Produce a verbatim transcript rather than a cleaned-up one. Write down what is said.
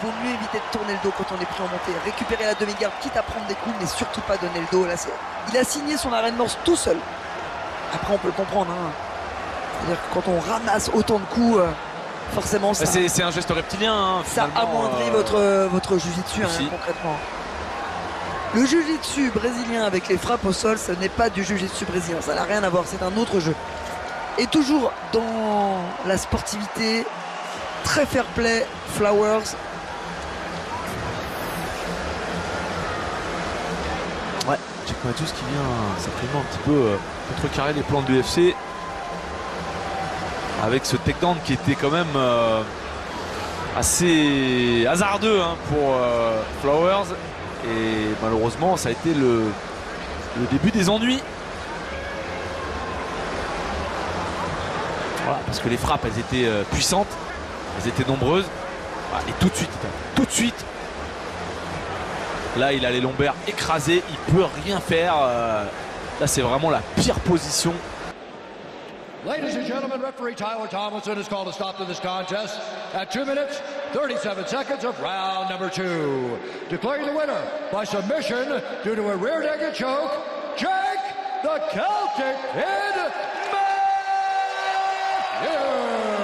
vaut mieux éviter de tourner le dos quand on est pris en montée. Récupérer la demi-garde, quitte à prendre des coups, mais surtout pas donner le dos. Là, il a signé son arrêt de morse tout seul. Après, on peut le comprendre. Hein. C'est-à-dire que quand on ramasse autant de coups, euh, forcément, ça... C'est un geste reptilien. Hein, ça amoindrit euh... votre, votre jujitsu, hein, concrètement. Le jujitsu brésilien avec les frappes au sol, ce n'est pas du jujitsu brésilien. Ça n'a rien à voir, c'est un autre jeu. Et toujours dans la sportivité, très fair play, Flowers. Ouais, Jake Matthews qui vient simplement un petit peu euh, contrecarrer les plans de l'U F C avec ce takedown qui était quand même euh, assez hasardeux hein, pour euh, Flowers. Et malheureusement, ça a été le, le début des ennuis. Voilà, parce que les frappes, elles étaient euh, puissantes, elles étaient nombreuses. Voilà, et tout de suite, tout de suite, là, il a les lombaires écrasés, il peut rien faire. Euh, là, c'est vraiment la pire position. Ladies and gentlemen, referee Tyler Tomlinson has called a stop to this contest at two minutes, thirty-seven seconds of round number two. Declaring the winner by submission due to a rear-naked choke, Jake the Celtic Kid Matthews.